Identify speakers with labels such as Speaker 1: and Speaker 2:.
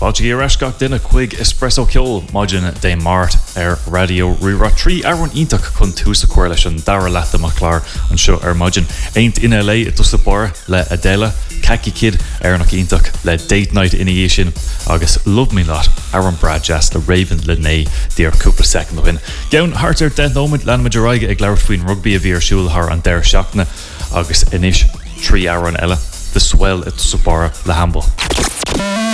Speaker 1: Fáilte ar eisceach duine chuig espresso ceol maidin dé mart ar radio rira 3 aran ítach chun túsa cuair leis an dara leta má chlár an seo ar maidin. Aint in LA i túsapáir le Adela, Kaki Kid ar nach ítach le Date Night in a sin agus Love Me Lot Aaron Brad Jazz le Raven le Nay díar cúpla second hin. Geann hart ar den nóid lena maidiráige ag leabhar faoin rugby a bhí ar siúlthar an deir seachna agus inis 3 aran eile the swell at Supara le Hamble.